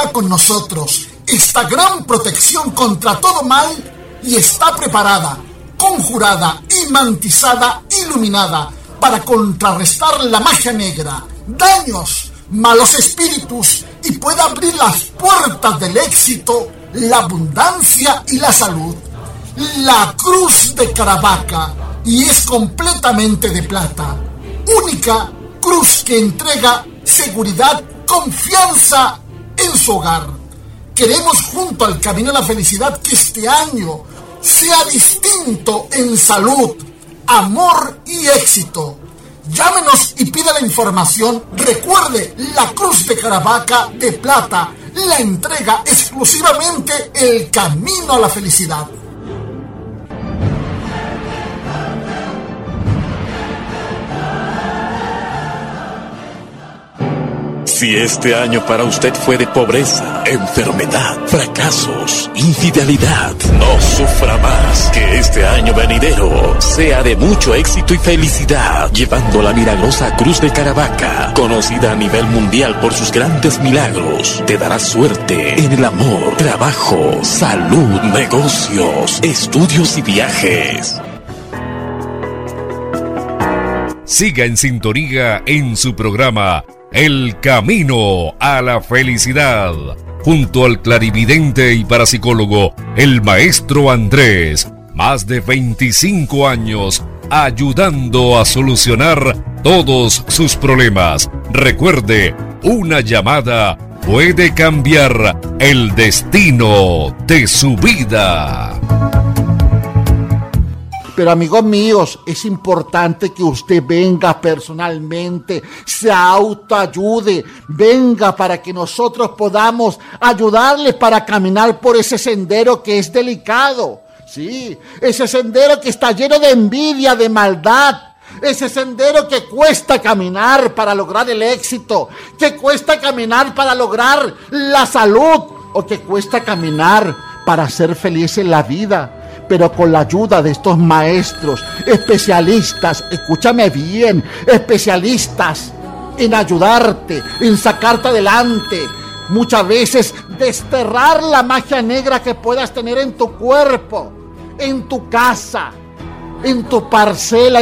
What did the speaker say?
está con nosotros esta gran protección contra todo mal y está preparada, conjurada, imantizada, iluminada para contrarrestar la magia negra, daños, malos espíritus y pueda abrir las puertas del éxito, la abundancia y la salud. La cruz de Caravaca, y es completamente de plata, única cruz que entrega seguridad, confianza en su hogar. Queremos junto al Camino a la Felicidad que este año sea distinto en salud, amor y éxito. Llámenos y pida la información. Recuerde, la cruz de Caravaca de plata la entrega exclusivamente el Camino a la Felicidad. Si este año para usted fue de pobreza, enfermedad, fracasos, infidelidad, no sufra más. Que este año venidero sea de mucho éxito y felicidad, llevando la milagrosa cruz de Caravaca, conocida a nivel mundial por sus grandes milagros. Te dará suerte en el amor, trabajo, salud, negocios, estudios y viajes. Siga en sintonía en su programa El Camino a la Felicidad, junto al clarividente y parapsicólogo, el maestro Andrés. Más de 25 años ayudando a solucionar todos sus problemas. Recuerde, una llamada puede cambiar el destino de su vida. Pero amigos míos, es importante que usted venga personalmente, se autoayude, venga para que nosotros podamos ayudarle para caminar por ese sendero que es delicado. Sí, ese sendero que está lleno de envidia, de maldad. Ese sendero que cuesta caminar para lograr el éxito, que cuesta caminar para lograr la salud, o que cuesta caminar para ser feliz en la vida. Pero con la ayuda de estos maestros, especialistas, escúchame bien, especialistas en ayudarte, en sacarte adelante, muchas veces desterrar la magia negra que puedas tener en tu cuerpo, en tu casa, en tu parcela,